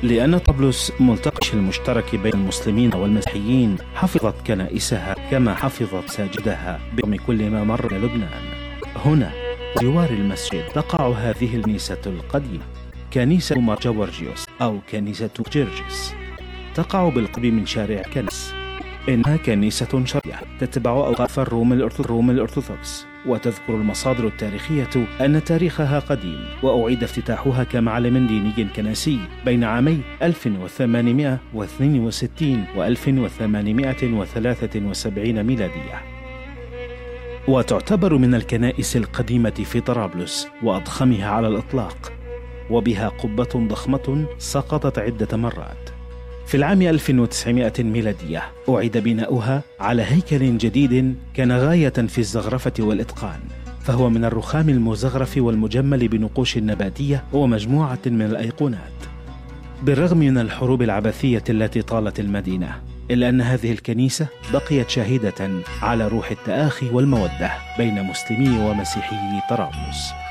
لأن طرابلس ملتقى المشترك بين المسلمين والمسيحيين حفظت كنائسها كما حفظت مساجدها برغم كل ما مر من لبنان. هنا جوار المسجد تقع هذه الكنيسة القديمة، كنيسة مار جورجيوس أو كنيسة جرجس، تقع بالقرب من شارع كنس. إنها كنيسة شرعية تتبع أوقاف الروم الأرثوذكس، وتذكر المصادر التاريخية أن تاريخها قديم، وأعيد افتتاحها كمعلم ديني كنسي بين عامي 1862 و 1873 ميلادية، وتعتبر من الكنائس القديمة في طرابلس وأضخمها على الإطلاق، وبها قبة ضخمة سقطت عدة مرات. في العام 1900 ميلادية أعيد بناؤها على هيكل جديد كان غاية في الزخرفة والإتقان، فهو من الرخام المزخرف والمجمل بنقوش نباتية ومجموعة من الأيقونات. بالرغم من الحروب العبثية التي طالت المدينة، إلا أن هذه الكنيسة بقيت شاهدة على روح التآخي والمودة بين مسلمي ومسيحي طرابلس.